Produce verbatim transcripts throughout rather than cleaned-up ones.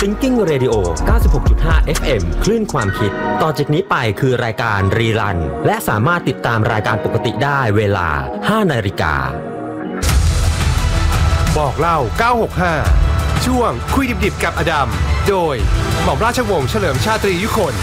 Thinking Radio เก้าสิบหกจุดห้า เอฟ เอ็ม คลื่นความคิดต่อจากนี้ไปคือรายการรีรันและสามารถติดตามรายการปกติได้เวลา ห้านาฬิกาบอกเล่าเก้าหกห้าช่วงคุยดิบๆกับอดัมโดยหม่อมราชวงศ์เฉลิมชาตรียุคน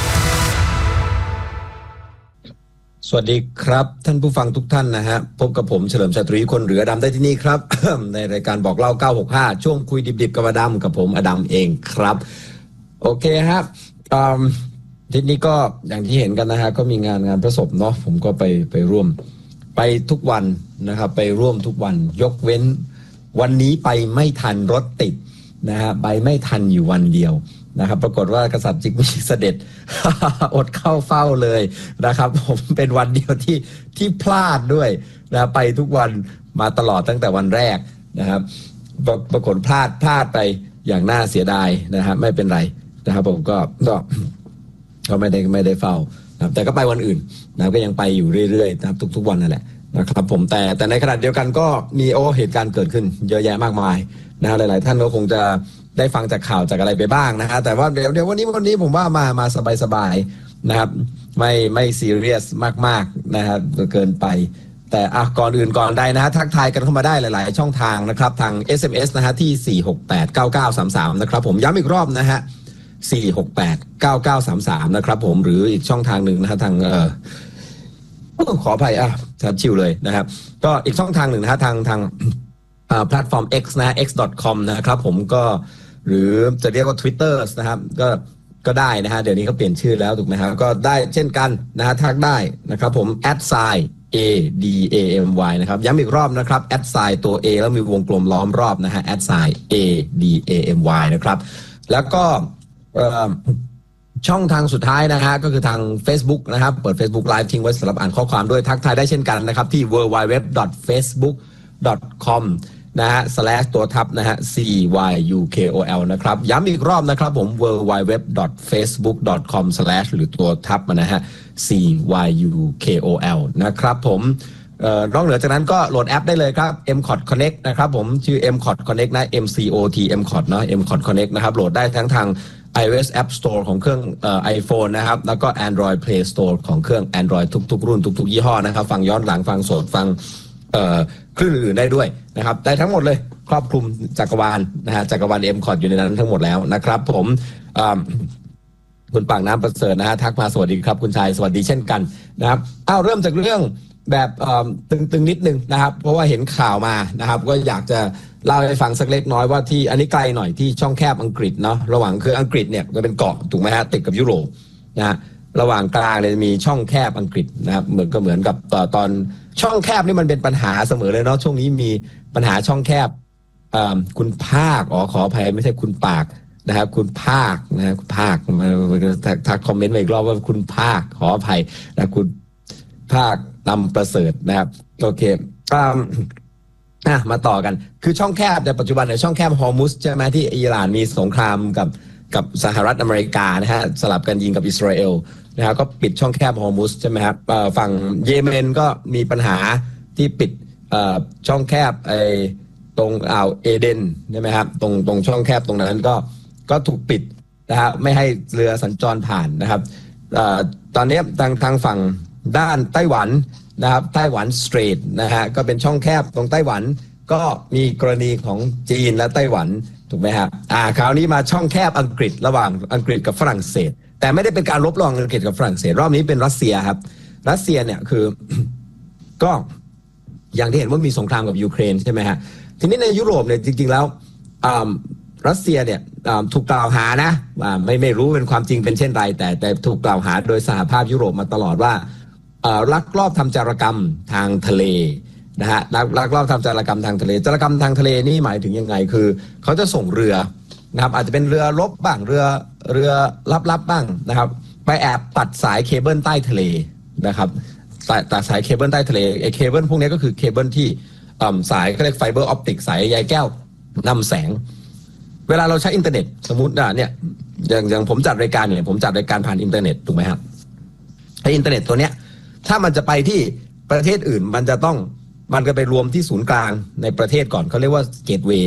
สวัสดีครับท่านผู้ฟังทุกท่านนะฮะพบกับผมเฉลิมชาตรียุคนหรืออดัมได้ที่นี่ครับ ในรายการบอกเล่าเก้าหกห้าช่วงคุยดิบๆกับอดัมกับผมอดัมเองครับโอเคครับทีนี้ก็อย่างที่เห็นกันนะฮะก็มีงานงานประสบเนาะผมก็ไปไปร่วมไปทุกวันนะครับไปร่วมทุกวันยกเว้นวันนี้ไปไม่ทันรถติดนะฮะไปไม่ทันอยู่วันเดียวนะครับปรากฏว่ากษัตริย์จิกมีเสด็จ อดเข้าเฝ้าเลยนะครับผมเป็นวันเดียวที่ที่พลาดด้วยนะไปทุกวันมาตลอดตั้งแต่วันแรกนะครับปรากฏพลาดพลาดไปอย่างน่าเสียดายนะฮะไม่เป็นไรนะครับผมก็ก็ก็ไม่ได้ไม่ได้เฝ้านะครับแต่ก็ไปวันอื่นนะก็ยังไปอยู่เรื่อยๆนะครับทุกๆวันนั่นแหละนะครับผมแต่แต่ในขณะเดียวกันก็มีโอ้เหตุการณ์เกิดขึ้นเยอะแยะมากมายนะหลายๆท่านก็คงจะได้ฟังจากข่าวจากอะไรไปบ้างนะฮะแต่ว่าเดี๋ยวเดี๋ยววันนี้วันนี้ผมว่ามามาสบายๆนะครับไม่ไม่ซีเรียสมากๆนะครับเกินไปแต่อ่ะก่อนอื่นก่อนใดนะฮะทักทายกันเข้ามาได้หลายๆช่องทางนะครับทาง เอส เอ็ม เอส นะฮะที่สี่ หก แปด เก้า เก้า สาม สามนะครับผมย้ำอีกรอบนะฮะสี่ หก แปด เก้า เก้า สาม สามนะครับผมหรืออีกช่องทางนึงนะฮะทางเอ่อต้องขออภัยอ่ะครับชิวเลยนะครับก็อีกช่องทางหนึ่งนะฮะทางทางอ่าแพลตฟอร์ม X นะ เอ็กซ์ ดอท คอม นะครับผมก็หรือจะเรียกว่า Twitter นะครับก็ก็ได้นะฮะเดี๋ยวนี้เขาเปลี่ยนชื่อแล้วถูกไหมครับก็ได้เช่นกันนะฮะทักได้นะครับผม แอท ไซน์ เอ ดี เอ เอ็ม วาย นะครับย้ำอีกรอบนะครับ แอท ไซน์ ตัว A แล้วมีวงกลมล้อมรอบนะฮะ แอท ไซน์ เอ ดี เอ เอ็ม วาย นะครับแล้วก็ช่องทางสุดท้ายนะฮะก็คือทาง Facebook นะครับเปิด Facebook Live ทิ้งไว้สำหรับอ่านข้อความด้วยทักทายได้เช่นกันนะครับที่ ดับเบิลยู ดับเบิลยู ดับเบิลยู ดอท เฟซบุ๊ก ดอท คอม นะฮะ slash ตัวทับนะฮะ ซี วาย ยู เค โอ แอล นะครับย้ำอีกรอบนะครับผม ดับเบิลยู ดับเบิลยู ดับเบิลยู ดอท เฟซบุ๊ก ดอท คอม slash หรือตัวทับนะฮะ ซี วาย ยู เค โอ แอล นะครับผมเอ่อนอกเหนือจากนั้นก็โหลดแอปได้เลยครับ เอ็ม คอท Connect นะครับผมชื่อ เอ็ม คอท Connect นะ เอ็ม ซี โอ ที เอ็ม คอท เนาะ เอ็ม คอท Connect นะครับโหลดได้ทั้งทาง iOS App Store ของเครื่องเอ่อ iPhone นะครับแล้วก็ Android Play Store ของเครื่อง Android ทุกๆรุ่นทุกๆยี่ห้อนะครับฟังย้อนหลังฟังสดฟังเอ่อคลื่นอื่นได้ด้วยนะครับได้ทั้งหมดเลยครอบคลุมจักรวาลนะฮะจักรวาล เอ็ม คอท อยู่ในนั้นทั้งหมดแล้วนะครับผมคุณปากน้ำประเสริฐนะฮะทักมาสวัสดีครับคุณชายสวัสดีเช่นกันนะครับอ้าวเริ่มจากเรื่องแบบตึงๆนิดนึงนะครับเพราะว่าเห็นข่าวมานะครับก็อยากจะเล่าให้ฟังสักเล็กน้อยว่าที่อันนี้ไกลหน่อยที่ช่องแคบอังกฤษเนาะระหว่างคืออังกฤษเนี่ยก็เป็นเกาะถูกไหมฮะติดกับยุโรปนะฮะระหว่างกลางเนี่ยมีช่องแคบอังกฤษนะครับเหมือนก็เหมือนกับตอนช่องแคบนี่มันเป็นปัญหาเสมอเลยเนาะช่วงนี้มีปัญหาช่องแคบคุณภาคอ๋อขออภัยไม่ใช่คุณปากนะครับคุณภาคนะคุณภาคมาทักคอมเมนต์มาอีกรอบว่าคุณภาคขออภัยนะคุณภาคนำประเสริฐนะครับโอเคอ่ะมาต่อกันคือช่องแคบในปัจจุบันในช่องแคบฮอร์มุสใช่ไหมที่อิหร่านมีสงครามกับกับสหรัฐอเมริกานะฮะสลับกันยิงกับอิสราเอลนะฮะก็ปิดช่องแคบฮอร์มุสใช่ไหมครับฝั่งเยเมนก็มีปัญหาที่ปิดช่องแคบไอ้ตรงอ่าวเอเดนใช่ไหมครับตรงตรงช่องแคบตรงนั้นก็ก็ถูกปิดนะฮะไม่ให้เรือสัญจรผ่านนะครับตอนนี้ทางทางฝั่งด้านไต้หวันนะครับไต้หวันสเตรทนะฮะก็เป็นช่องแคบตรงไต้หวันก็มีกรณีของจีนและไต้หวันถูกไหมครับอ่าคราวนี้มาช่องแคบอังกฤษระหว่างอังกฤษกับฝรั่งเศสแต่ไม่ได้เป็นการลบระหว่างอังกฤษกับฝรั่งเศสรอบนี้เป็นรัสเซียครับรัสเซียเนี่ยคือ ก็อย่างที่เห็นว่ามีสงครามกับยูเครนใช่ไหมฮะทีนี้ในยุโรปเนี่ยจริงๆแล้วรัสเซียเนี่ยถูกกล่าวหานะไม่ไม่รู้เป็นความจริงเป็นเช่นไรแต่แต่ถูกกล่าวหาโดยสหภาพยุโรปมาตลอดว่าลักลอบทำจารกรรมทางทะเลนะฮะลักลอบทำจารกรรมทางทะเลจารกรรมทางทะเลนี่หมายถึงยังไงคือเขาจะส่งเรือนะครับอาจจะเป็นเรือรบบ้างเรือเรือลับๆบ้างนะครับไปแอบตัดสายเคเบิลใต้ทะเลนะครับตัดสายเคเบิลใต้ทะเลไอ้เคเบิลพวกนี้ก็คือเคเบิลที่สายเขาเรียกไฟเบอร์ออปติกสายใยแก้วนำแสงเวลาเราใช้อินเทอร์เน็ตสมมุติเนี่ยอย่างอย่างผมจัดรายการเนี่ยผมจัดรายการผ่านอินเทอร์เน็ตถูกไหมครับไอ้อินเทอร์เน็ตตัวเนี้ยถ้ามันจะไปที่ประเทศอื่นมันจะต้องมันก็ไปรวมที่ศูนย์กลางในประเทศก่อนเขาเรียกว่าเกตเวย์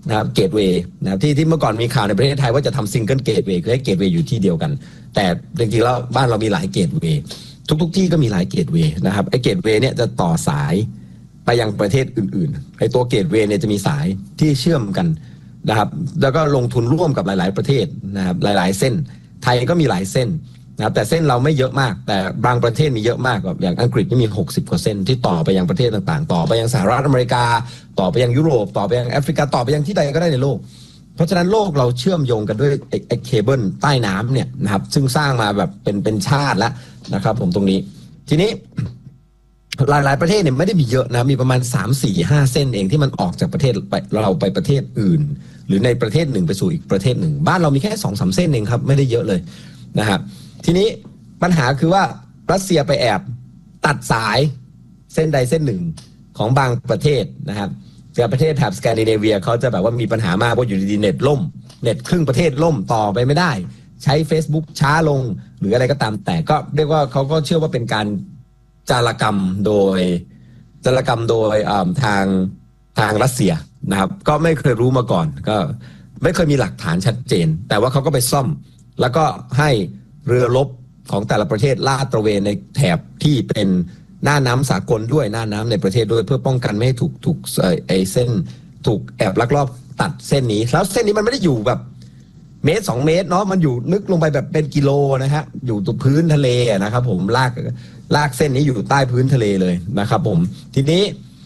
นะครับเกตเวย์นะครับที่ที่เมื่อก่อนมีข่าวในประเทศไทยว่าจะทำซิงเกิลเกตเวย์คือให้เกตเวย์อยู่ที่เดียวกันแต่จริงๆแล้วบ้านเรามีหลายเกตเวย์ทุกๆที่ก็มีหลายเกตเวย์นะครับไอ้เกตเวย์เนี่ยจะต่อสายไปยังประเทศอื่นๆไอ้ตัวเกตเวย์เนี่ยจะมีสายที่เชื่อมกันนะครับแล้วก็ลงทุนร่วมกับหลายๆประเทศนะครับหลายๆเส้นไทยก็มีหลายเส้นนะครับแต่เส้นเราไม่เยอะมากแต่บางประเทศมีเยอะมากแบบอย่างอังกฤษนี่มีหกสิบกว่าเส้นที่ต่อไปยังประเทศต่างๆต่อไปยังสหรัฐอเมริกาต่อไปยังยุโรปต่อไปยังแอฟริกาต่อไปยังที่ใดก็ได้ในโลกเพราะฉะนั้นโลกเราเชื่อมโยงกันด้วยไอ้เคเบิลใต้น้ำเนี่ยนะครับซึ่งสร้างมาแบบเป็นเป็นชาติแล้วนะครับผมตรงนี้ทีนี้หลายๆประเทศเนี่ยไม่ได้มีเยอะนะมีประมาณ สาม สี่ ห้า เส้นเองที่มันออกจากประเทศไปเราไปประเทศอื่นหรือในประเทศหนึ่งไปสู่อีกประเทศหนึ่งบ้านเรามีแค่ สองสาม เส้นเองครับไม่ได้เยอะเลยนะครับทีนี้ปัญหาคือว่ารัสเซียไปแอบตัดสายเส้นใดเส้นหนึ่งของบางประเทศนะครับแต่ประเทศแถบสแกนดิเนเวียเขาจะแบบว่ามีปัญหามากเพราะอยู่ดีๆเน็ตล่มเน็ตครึ่งประเทศล่มต่อไปไม่ได้ใช้ Facebook ช้าลงหรืออะไรก็ตามแต่ก็เรียกว่าเขาก็เชื่อว่าเป็นการจารกรรมโดยจารกรรมโดยทางทางรัสเซียนะครับก็ไม่เคยรู้มาก่อนก็ไม่เคยมีหลักฐานชัดเจนแต่ว่าเขาก็ไปซ่อมแล้วก็ให้เรือรบของแต่ละประเทศลาดตระเวนในแถบที่เป็นหน้าน้ำสากลด้วยหน้าน้ำในประเทศด้วยเพื่อป้องกันไม่ให้ถูกถูกไอ้เส้นถูกแอบลักลอบตัดเส้นนี้แล้วเส้นนี้มันไม่ได้อยู่แบบเมตรสองเมตรเนาะมันอยู่นึกลงไปแบบเป็นกิโลนะฮะอยู่ตรงพื้นทะเลนะครับผมลากลากเส้นนี้อยู่ใต้พื้นทะเลเลยนะครับผมทีนี้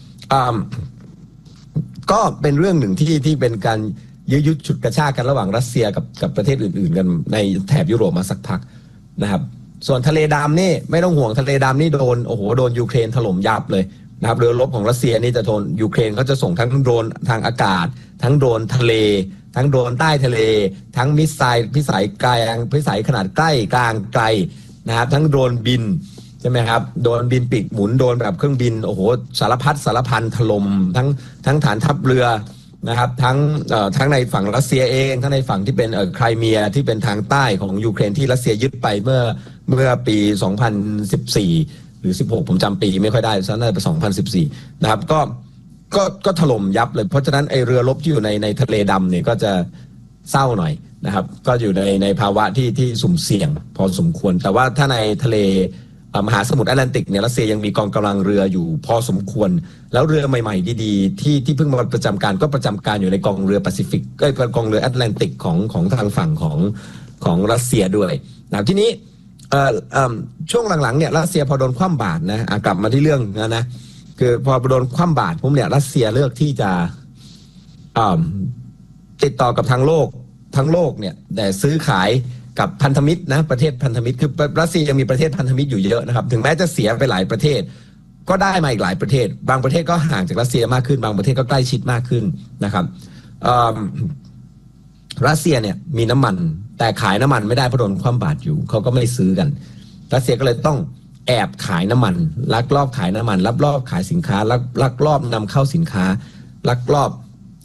ก็เป็นเรื่องหนึ่งที่ที่เป็นการยื้อยุดฉุดกระชากกันระหว่างรัสเซียกับกับประเทศอื่นๆกันในแถบยุโรปมาสักพักนะครับส่วนทะเลดำนี่ไม่ต้องห่วงทะเลดำนี่โดนโอ้โหโดนยูเครนถล่มยับเลยนะครับเรือรบของรัสเซียนี่จะโดนยูเครนเขาจะส่งทั้งโดรนทางอากาศทั้งโดรนทะเลทั้งโดรนใต้ทะเลทั้งมิสไซล์พิสัยไกลพิสัยขนาดใกล้กลางไกลนะครับทั้งโดรนบินใช่ไหมครับโดรนบินปีกหมุนโดรนแบบเครื่องบินโอ้โหสารพัดสารพันถล่มทั้งทั้งฐานทัพเรือนะครับทั้งเอ่อทั้งในฝั่งรัสเซียเองทั้งในฝั่งที่เป็นเอ่อไครเมียที่เป็นทางใต้ของยูเครนที่รัสเซียยึดไปเมื่อเมื่อปีสองพันสิบสี่หรือสิบหกผมจำปีไม่ค่อยได้น่าจะเป็นสองพันสิบสี่นะครับก็ก็ก็ถล่มยับเลยเพราะฉะนั้นไอเรือรบที่อยู่ในในทะเลดำเนี่ยก็จะเศร้าหน่อยนะครับก็อยู่ในในภาวะที่ที่สุ่มเสี่ยงพอสมควรแต่ว่าถ้าในทะเลมหาสมุทรแอตแลนติกเนี่ยรัสเซียยังมีกองกำลังเรืออยู่พอสมควรแล้วเรือใหม่ๆดีๆที่ที่เพิ่งมาประจำการก็ประจำการอยู่ในกองเรือแปซิฟิกก็กองเรือแอตแลนติกของของทางฝั่งของของรัสเซียด้วยนะทีนี้เอ่อเอ่อช่วงหลังๆเนี่ยรัสเซียพอโดนคว่ำบาตรนะกลับมาที่เรื่องนะนะคือพอโดนคว่ำบาตรผมเนี่ยรัสเซียเลือกที่จะติดต่อกับทางโลกทั้งโลกเนี่ยแต่ซื้อขายกับพันธมิตรนะประเทศพันธมิตรคือรัสเซียยังมีประเทศพันธมิตรอยู่เยอะนะครับถึงแม้จะเสียไปหลายประเทศก็ได้มาอีกหลายประเทศบางประเทศก็ห่างจากรัสเซียมากขึ้นบางประเทศก็ใกล้ชิดมากขึ้นนะครับรัสเซียเนี่ยมีน้ำมันแต่ขายน้ำมันไม่ได้เพราะโดนคว่ำบาตรอยู่เขาก็ไม่ซื้อกันรัสเซียก็เลยต้องแอบขายน้ำมันลักลอบขายน้ำมันลักลอบขายสินค้าลักลักลอบนำเข้าสินค้าลักลอบ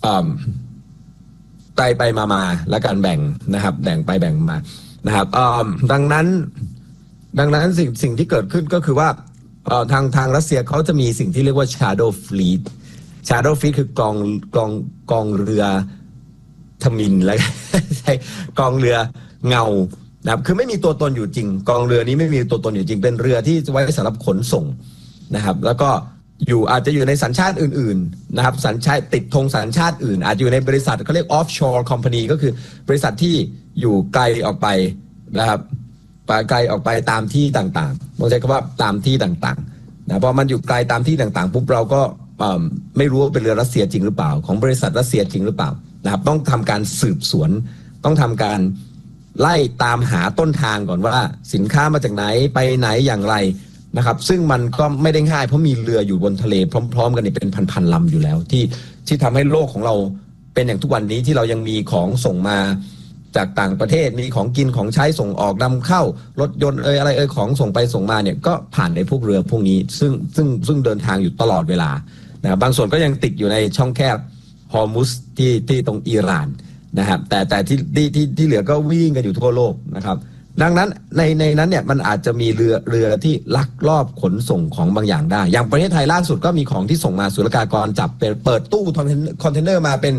ไปไปมามาและการแบ่งนะครับแบ่งไปแบ่งมานะครับดังนั้นดังนั้นสิ่งสิ่งที่เกิดขึ้นก็คือว่าทางทางรัสเซียเขาจะมีสิ่งที่เรียกว่า Shadow Fleet Shadow Fleet คือกองกองกองเรือทมิฬแล้วใช่กองเรือเงานะครับคือไม่มีตัวตนอยู่จริงกองเรือนี้ไม่มีตัวตนอยู่จริงเป็นเรือที่ไว้สำหรับขนส่งนะครับแล้วก็อยู่อาจจะอยู่ในสัญชาติอื่นๆนะครับสัญชาติติดธงสัญชาติอื่นอาจจะอยู่ในบริษัทเขาเรียก offshore company ก็คือบริษัทที่อยู่ไกลออกไปนะครับไกลออกไปตามที่ต่างๆผมใช้คำว่าตามที่ต่างๆนะพอมันอยู่ไกลตามที่ต่างๆปุ๊บเราก็ไม่รู้ว่าเป็นเรือรัสเซียจริงหรือเปล่าของบริษัทรัสเซียจริงหรือเปล่านะครับต้องทำการสืบสวนต้องทำการไล่ตามหาต้นทางก่อนว่าสินค้ามาจากไหนไปไหนอย่างไรนะครับซึ่งมันก็ไม่ได้ง่ายเพราะมีเรืออยู่บนทะเลพร้อมๆกันนี่เป็นพันๆลำอยู่แล้วที่ที่ทำให้โลกของเราเป็นอย่างทุกวันนี้ที่เรายังมีของส่งมาจากต่างประเทศมีของกินของใช้ส่งออกนำเข้ารถยนต์เอ่ยอะไรเอ่ยของส่งไปส่งมาเนี่ยก็ผ่านในพวกเรือพวกนี้ซึ่งซึ่งซึ่งเดินทางอยู่ตลอดเวลานะบางส่วนก็ยังติดอยู่ในช่องแคบฮอร์มุสที่ที่ตรงอิหร่านนะครับแต่แต่ที่ที่ที่ที่เหลือก็วิ่งกันอยู่ทั่วโลกนะครับดังนั้นในในนั้นเนี่ยมันอาจจะมีเรือเรือที่ลักลอบขนส่งของบางอย่างได้อย่างประเทศไทยล่าสุดก็มีของที่ส่งมาศุลกากรจับเป็นเปิดตู้คอนเทนเนอร์มาเป็น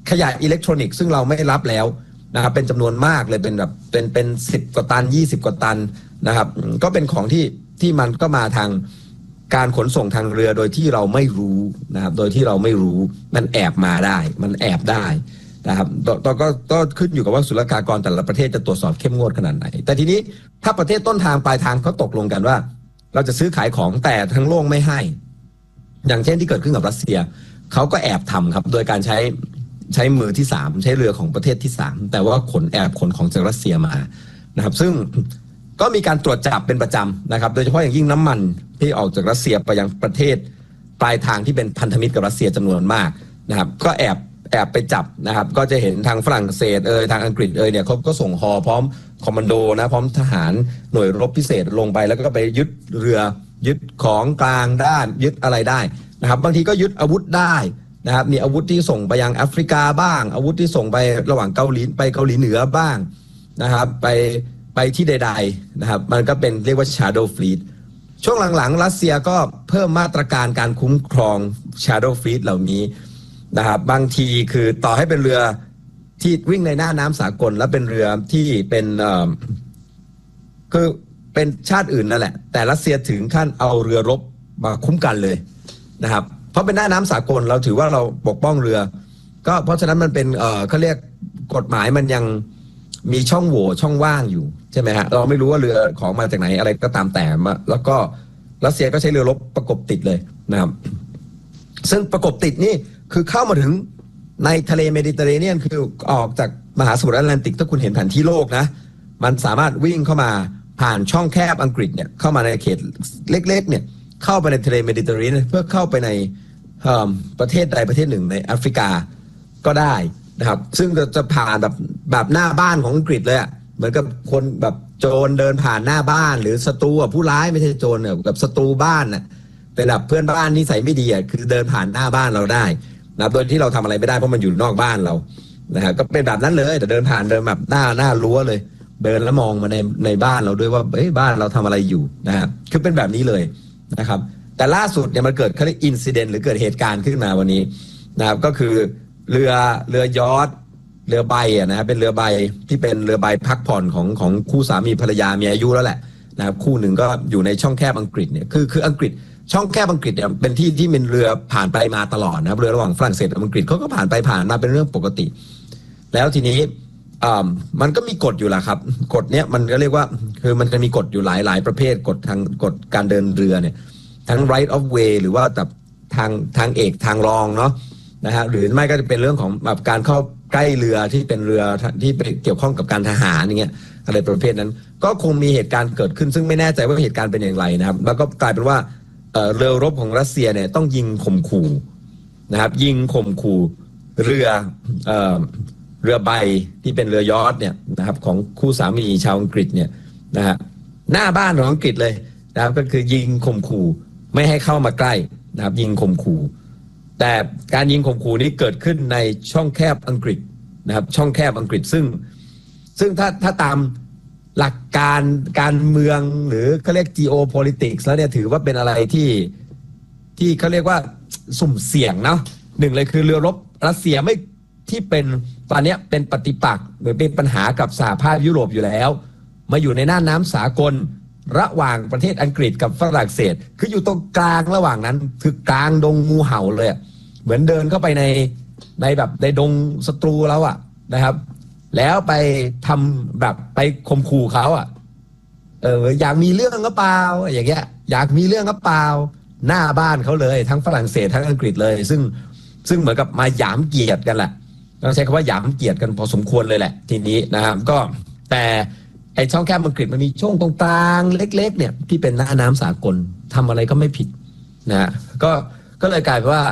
ขยะอิเล็กทรอนิกส์ซึ่งเราไม่รับแล้วนะครับเป็นจำนวนมากเลยเป็นแบบเป็นเป็นสิบกว่าตันยี่สิบกว่าตันนะครับก็เป็นของที่ที่มันก็มาทางการขนส่งทางเรือโดยที่เราไม่รู้นะครับโดยที่เราไม่รู้มันแอบมาได้มันแอบได้นะครับต่อก็ก็ขึ้นอยู่กับว่าศุลกากรแต่ละประเทศจะตรวจสอบเข้มงวดขนาดไหนแต่ทีนี้ถ้าประเทศต้นทางปลายทางเขาตกลงกันว่าเราจะซื้อขายของแต่ทั้งโลกไม่ให้อย่างเช่นที่เกิดขึ้นกับรัสเซียเขาก็แอบทำครับโดยการใช้ใช้มือที่สามใช้เรือของประเทศที่สามแต่ว่าขนแอบขนของจากรัสเซียมานะครับซึ่งก็มีการตรวจจับเป็นประจำนะครับโดยเฉพาะอย่างยิ่งน้ำมันที่ออกจากรัสเซียไปยังประเทศปลายทางที่เป็นพันธมิตรกับรัสเซียจำนวนมากนะครับก็แอบแอบไปจับนะครับก็จะเห็นทางฝรั่งเศสเอยทางอังกฤษเอยเนี่ยเขาก็ส่งฮอพร้อมคอมมานโดนะพร้อมทหารหน่วยรบพิเศษลงไปแล้วก็ไปยึดเรือยึดของกลางด้านยึดอะไรได้นะครับบางทีก็ยึดอาวุธได้นะครับมีอาวุธที่ส่งไปยังแอฟริกาบ้างอาวุธที่ส่งไประหว่างเกาหลีไปเกาหลีเหนือบ้างนะครับไปไปที่ใดๆนะครับมันก็เป็นเรียกว่า Shadow Fleet ช่วงหลังๆรัสเซียก็เพิ่มมาตรการการคุ้มครอง Shadow Fleet เหล่านี้นะครับบางทีคือต่อให้เป็นเรือที่วิ่งในหน้าน้ำสากลและเป็นเรือที่เป็นเอ่อคือเป็นชาติอื่นนั่นแหละแต่รัสเซียถึงขั้นเอาเรือรบมาคุ้มกันเลยนะครับเพราะเป็นหน้าน้ำสากลเราถือว่าเราปกป้องเรือก็เพราะฉะนั้นมันเป็นเอ่อเขาเรียกกฎหมายมันยังมีช่องโหว่ช่องว่างอยู่ใช่ไหมฮะเราไม่รู้ว่าเรือของมาจากไหนอะไรก็ตามแต่มาแล้วก็รัสเซียก็ใช้เรือรบประกบติดเลยนะครับซึ่งประกบติดนี่คือเข้ามาถึงในทะเลเมดิเตอร์เรเนียนคือออกจากมหาสมุทรแอตแลนติกถ้าคุณเห็นแผนที่โลกนะมันสามารถวิ่งเข้ามาผ่านช่องแคบอังกฤษเนี่ยเข้ามาในเขตเล็กๆเนี่ยเข้าไปในทะเลเมดิเตอร์เรเนียนเพื่อเข้าไปในประเทศใดประเทศหนึ่งในแอฟริกาก็ได้นะครับซึ่งจะผ่านแบบแบบหน้าบ้านของอังกฤษเลยอ่ะเหมือนกับคนแบบโจรเดินผ่านหน้าบ้านหรือศัตรูผู้ร้ายไม่ใช่โจรเนี่ยแบบศัตรูบ้านน่ะเป็นแบบเพื่อนบ้านนิสัยไม่ดีอ่ะคือเดินผ่านหน้าบ้านเราได้นะโดยที่เราทำอะไรไม่ได้เพราะมันอยู่นอกบ้านเรานะฮะก็เป็นแบบนั้นเลยแต่เดินผ่านเดินแบบหน้าหน้ารั้วเลยเดินแล้วมองมาในในบ้านเราด้วยว่าเฮ้ยบ้านเราทำอะไรอยู่นะฮะคือเป็นแบบนี้เลยนะครับแต่ล่าสุดเนี่ยมันเกิดเขาเรียกอินซิเดนต์หรือเกิดเหตุการณ์ขึ้นมาวันนี้นะครับก็คือเรือเรือยอชต์เรือใบอ่ะนะเป็นเรือใบที่เป็นเรือใบพักผ่อนของของคู่สามีภรรยามีอายุแล้วแหละนะครับคู่หนึ่งก็อยู่ในช่องแคบอังกฤษเนี่ยคือคืออังกฤษช่องแคบอังกฤษเนี่ยเป็นที่ที่เป็นเรือผ่านไปมาตลอดนะครับเรือระหว่างฝรั่งเศสกับอังกฤษเขาก็ผ่านไปผ่านมาเป็นเรื่องปกติแล้วทีนี้มันก็มีกฎอยู่แหละครับกฎเนี้ยมันก็เรียกว่าคือมันจะมีกฎอยู่หลายหลายประเภทกฎทางกฎการเดินเรือเนี่ยทั้ง right of way หรือว่าแบบทางทางเอกทางรองเนาะนะฮะหรือไม่ก็จะเป็นเรื่องของแบบการเข้าใกล้เรือที่เป็นเรือที่เกี่ยวข้องกับการทหารอย่างเงี้ยอะไรประเภทนั้นก็คงมีเหตุการณ์เกิดขึ้นซึ่งไม่แน่ใจว่าเหตุการณ์เป็นอย่างไรนะครับแล้วก็กลายเป็นว่าเรือรบของรัสเซียเนี่ยต้องยิงข่มขู่นะครับยิงข่มขู่เรือเอ่อเรือใบที่เป็นเรือยอชต์เนี่ยนะครับของคู่สามีชาวอังกฤษเนี่ยนะฮะหน้าบ้านของอังกฤษเลยนะครับก็คือยิงข่มขู่ไม่ให้เข้ามาใกล้นะครับยิงข่มขู่แต่การยิงข่มขู่นี้เกิดขึ้นในช่องแคบอังกฤษนะครับช่องแคบอังกฤษซึ่งซึ่งถ้าถ้าตามหลักการการเมืองหรือเขาเรียก geopolitics แล้วเนี่ยถือว่าเป็นอะไรที่ที่เขาเรียกว่าสุ่มเสี่ยงเนาะหนึ่งเลยคือเรือรบรัสเซียไม่ที่เป็นตอนนี้เป็นปฏิปักษ์หรือเป็นปัญหากับสหภาพยุโรปอยู่แล้วมาอยู่ในน่านน้ำสากลระหว่างประเทศอังกฤษกับฝรั่งเศสคืออยู่ตรงกลางระหว่างนั้นคือกลางดงงูเห่าเลยเหมือนเดินเข้าไปในในแบบในดงศัตรูแล้วอะนะครับแล้วไปทำแบบไปข่มขู่เขาอ่ะเอออยากมีเรื่องก็เปล่าอย่างเงี้ยอยากมีเรื่องก็เปล่าหน้าบ้านเขาเลยทั้งฝรั่งเศสทั้งอังกฤษเลยซึ่งซึ่งเหมือนกับมาหยามเกียรติกันแหละต้องใช้คำว่าหยามเกียรติกันพอสมควรเลยแหละทีนี้นะครับก็แต่ไอช่องแคบอังกฤษมันมีช่วงตรงกลางเล็กๆเนี่ยที่เป็นหน้าน้ำสากลทำอะไรก็ไม่ผิดนะก็ก็เลยกลายเป็นว่า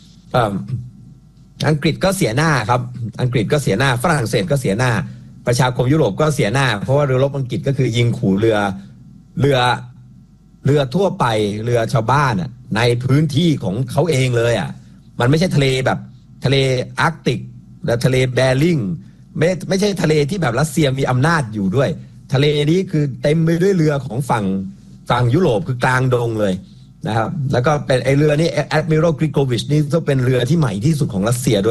อังกฤษก็เสียหน้าครับอังกฤษก็เสียหน้าฝรั่งเศสก็เสียหน้าประชาคมยุโรปก็เสียหน้าเพราะว่าเรือรบอังกฤษก็คือยิงขู่เรือเรือเรือทั่วไปเรือชาวบ้านอ่ะในพื้นที่ของเขาเองเลยอ่ะมันไม่ใช่ทะเลแบบทะเลอาร์กติกและทะเลแบริ่งไม่ไม่ใช่ทะเลที่แบบรัสเซียมีอำนาจอยู่ด้วยทะเลนี้คือเต็มไปด้วยเรือของฝั่งฝั่งยุโรปคือกลางดงเลยนะครับแล้วก็เป็นไอเรือนี่ Admiral Grigorovich นี่ก็เป็นเรือที่ใหม่ที่สุดของรัสเซียด้วย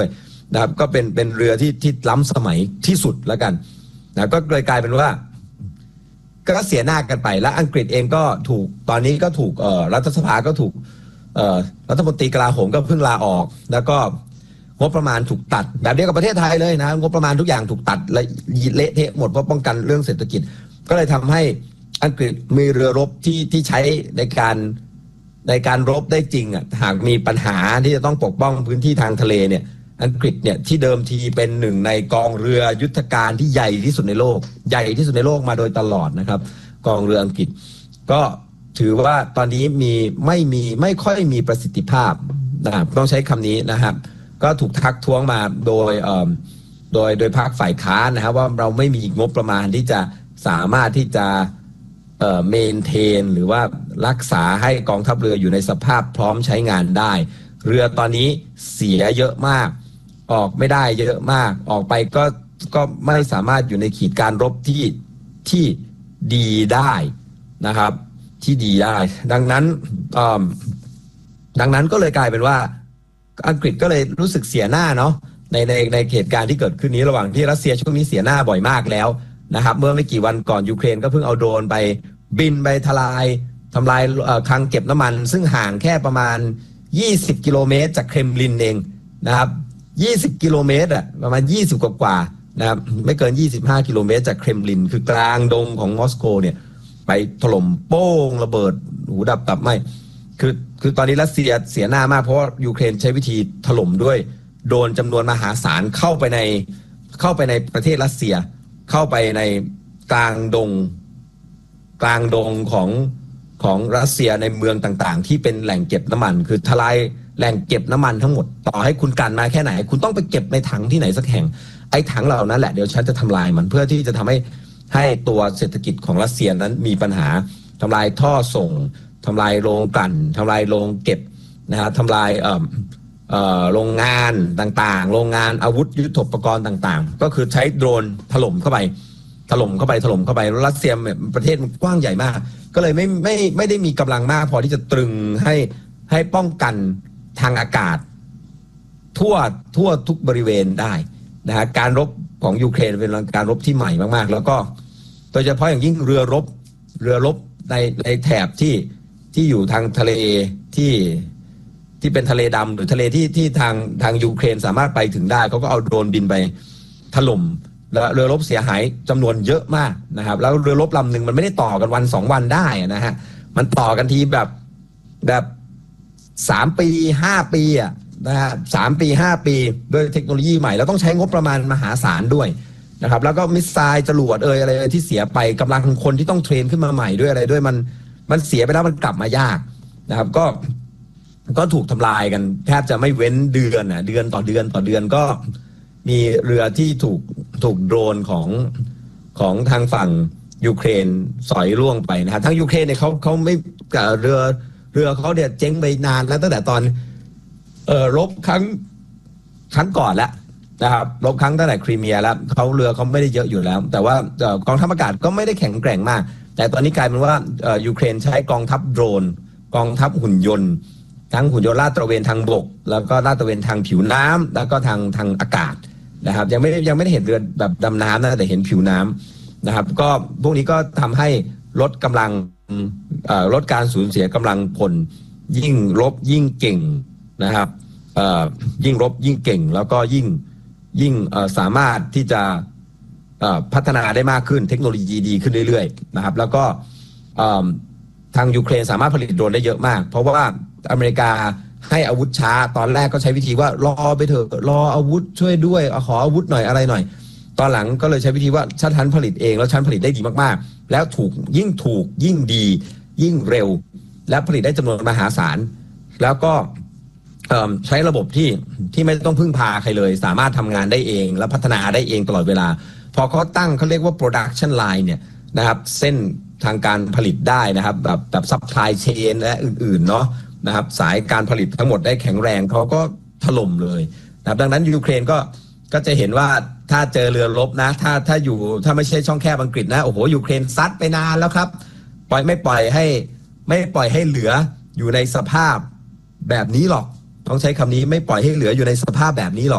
นะครับก็เป็นเป็นเรือที่ที่ล้ำสมัยที่สุดแล้วกันนะก็เลยกลายเป็นว่าก็เสียหน้ากันไปและอังกฤษเองก็ถูกตอนนี้ก็ถูกเอ่อรัฐสภาก็ถูกเอ่อรัฐมนตรีกลาโหมก็เพิ่งลาออกแล้วก็งบประมาณถูกตัดแบบเดียวกับประเทศไทยเลยนะงบประมาณทุกอย่างถูกตัดและเละเทะหมดเพราะป้องกันเรื่องเศรษฐกิจก็เลยทำให้อังกฤษมีเรือรบที่ที่ใช้ในการในการรบได้จริงอ่ะหากมีปัญหาที่จะต้องปกป้องพื้นที่ทางทะเลเนี่ยอังกฤษเนี่ยที่เดิมทีเป็นหนึ่งในกองเรือยุทธการที่ใหญ่ที่สุดในโลกใหญ่ที่สุดในโลกมาโดยตลอดนะครับกองเรืออังกฤษก็ถือว่าตอนนี้มีไม่มีไม่ค่อยมีประสิทธิภาพนะครับต้องใช้คำนี้นะครับก็ถูกทักท้วงมาโดยเอ่อโดยโดยพรรคฝ่ายค้านนะครับว่าเราไม่มีงบประมาณที่จะสามารถที่จะเอ่อเมนเทนหรือว่ารักษาให้กองทัพเรืออยู่ในสภาพพร้อมใช้งานได้เรือตอนนี้เสียเยอะมากออกไม่ได้เยอะมากออกไปก็ก็ไม่สามารถอยู่ในขีดการรบที่ที่ดีได้นะครับที่ดีได้ดังนั้นดังนั้นก็เลยกลายเป็นว่าอังกฤษก็เลยรู้สึกเสียหน้าเนาะในในในเหตุการณ์ที่เกิดขึ้นนี้ระหว่างที่รัสเซียช่วงนี้เสียหน้าบ่อยมากแล้วนะครับเมื่อไม่กี่วันก่อนยูเครนก็เพิ่งเอาโดรนไปบินไปทลายทำลายคลังเก็บน้ำมันซึ่งห่างแค่ประมาณยี่สิบกิโลเมตรจากเครมลินเองนะครับยี่สิบกิโลเมตรอ่ะประมาณยี่สิบกว่าๆนะครับไม่เกินยี่สิบห้ากิโลเมตรจากเครมลินคือกลางดงของมอสโกเนี่ยไปถล่มโป้งระเบิดหูดับตับไหมคือคือตอนนี้รัสเซียเสียหน้ามากเพราะว่ายูเครนใช้วิธีถล่มด้วยโดรนจำนวนมหาศาลเข้าไปในเข้าไปในประเทศรัสเซียเข้าไปในกลางดงกลางดงของของรัสเซียในเมืองต่างๆที่เป็นแหล่งเก็บน้ำมันคือทลายแหล่งเก็บน้ำมันทั้งหมดต่อให้คุณกันมาแค่ไหนคุณต้องไปเก็บในถังที่ไหนสักแห่งไอ้ถังเหล่านั้นแหละเดี๋ยวฉันจะทำลายมันเพื่อที่จะทำให้ให้ตัวเศรษฐกิจของรัสเซียนั้นมีปัญหาทำลายท่อส่งทำลายโรงกลั่นทำลายโรงเก็บนะฮะทำลายเอ่อเอ่อโรงงานต่างๆโรงงานอาวุธยุทโธปกรณ์ต่างๆก็คือใช้โดรนถล่มเข้าไปถล่มเข้าไปถล่มเข้าไปรัสเซียประเทศกว้างใหญ่มากก็เลยไม่ไม่ไม่ได้มีกำลังมากพอที่จะตรึงให้ให้ป้องกันทางอากาศทั่วทั่วทุกบริเวณได้นะฮะการรบของยูเครนเป็นการรบที่ใหม่มากๆแล้วก็โดยเฉพาะอย่างยิ่งเรือรบเรือรบในในแถบที่ที่อยู่ทางทะเลที่ที่เป็นทะเลดำหรือทะเลที่ที่ทางทางยูเครนสามารถไปถึงได้เขาก็เอาโดรนบินไปถล่มแล้วเรือรบเสียหายจำนวนเยอะมากนะครับแล้วเรือรบลำหนึ่งมันไม่ได้ต่อกันวันสองวันได้นะฮะมันต่อกันทีแบบแบบสามปีห้าปีอ่ะนะฮะสามปีห้าปีด้วยเทคโนโลยีใหม่แล้วต้องใช้งบประมาณมหาศาลด้วยนะครับแล้วก็มิสไซล์จรวดเอ่ยอะไรที่เสียไปกำลังคนที่ต้องเทรนขึ้นมาใหม่ด้วยอะไรด้วยมันมันเสียไปแล้วมันกลับมายากนะครับก็ก็ถูกทำลายกันแทบจะไม่เว้นเดือนอ่ะเดือนต่อเดือนต่อเดือนก็มีเรือที่ถูกถูกโดรนของของทางฝั่งยูเครนสอยล่วงไปนะครับทั้งยูเครนเนี่ยเขาเขาไม่เรือเรือเขาเนี่ยเจ๊งไปนานแล้วตั้งแต่ตอนเอ่อรบครั้งครั้งก่อนแล้วนะครับรบครั้งตั้งแต่ครีเมียแล้วเขาเรือเขาไม่ได้เยอะอยู่แล้วแต่ว่ากองทัพอากาศก็ไม่ได้แข็งแกร่งมากแต่ตอนนี้กลายเป็นว่ายูเครนใช้กองทัพโดรนกองทัพหุ่นยนต์ทั้งหุ่นยนต์ลาดตระเวนทางบกแล้วก็ลาดตระเวนทางผิวน้ำแล้วก็ทางทางอากาศนะครับยังไม่ยังไม่ได้เห็นเรือแบบดำน้ำนะแต่เห็นผิวน้ำนะครับก็พวกนี้ก็ทำให้ลดกำลังลดการสูญเสียกำลังพลยิ่งรบยิ่งเก่งนะครับยิ่งรบยิ่งเก่งแล้วก็ยิ่งยิ่งสามารถที่จะพัฒนาได้มากขึ้นเทคโนโลยีดีขึ้นเรื่อยๆนะครับแล้วก็ทางยูเครนสามารถผลิตโดรนได้เยอะมากเพราะว่าอเมริกาให้อาวุธช้าตอนแรกก็ใช้วิธีว่ารอไปเถอะรออาวุธช่วยด้วยขออาวุธหน่อยอะไรหน่อยตอนหลังก็เลยใช้วิธีว่าฉันผลิตเองแล้วฉันผลิตได้ดีมากๆแล้วถูกยิ่งถูกยิ่งดียิ่งเร็วและผลิตได้จำนวนมหาศาลแล้วก็ใช้ระบบที่ที่ไม่ต้องพึ่งพาใครเลยสามารถทำงานได้เองและพัฒนาได้เองตลอดเวลาพอเขาตั้งเขาเรียกว่า production line เนี่ยนะครับเส้นทางการผลิตได้นะครับแบบแบบ supply chain และอื่นๆเนาะนะครับสายการผลิตทั้งหมดได้แข็งแรงเขาก็ถล่มเลยนะครับดังนั้นยูเครนก็ก็จะเห็นว่าถ้าเจอเรือรบนะถ้าถ้าอยู่ถ้าไม่ใช่ช่องแคบอังกฤษนะโอ้โหยูเครนซัดไปนานแล้วครับปล่อยไม่ปล่อยให้ไม่ปล่อยให้เหลืออยู่ในสภาพแบบนี้หรอกต้องใช้คำนี้ไม่ปล่อยให้เหลืออยู่ในสภาพแบบนี้หรอก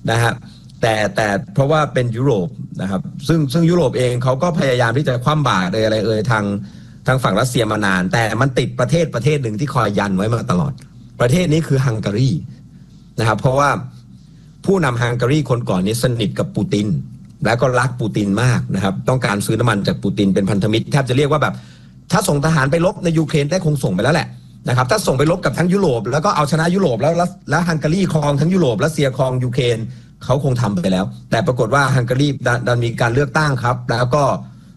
นะฮะแต่แต่เพราะว่าเป็นยุโรปนะครับซึ่งซึ่งยุโรปเองเขาก็พยายามที่จะคว่ำบาตรอะไรเอ่ยทางทางฝั่งรัสเซียมานานแต่มันติดประเทศประเทศหนึ่งที่คอยยันไว้มาตลอดประเทศนี้คือฮังการีนะครับเพราะว่าผู้นำฮังการีคนก่อนนี้สนิทกับปูตินและก็รักปูตินมากนะครับต้องการซื้อน้ำมันจากปูตินเป็นพันธมิตรแทบจะเรียกว่าแบบถ้าส่งทหารไปรบในยูเครนได้คงส่งไปแล้วแหละนะครับถ้าส่งไปรบกับทั้งยุโรปแล้วก็เอาชนะยุโรปแล้วแล้วฮังการีครองทั้งยุโรปรัสเซียครองยูเครนเขาคงทำไปแล้วแต่ปรากฏว่าฮังการีดันมีการเลือกตั้งครับแล้วก็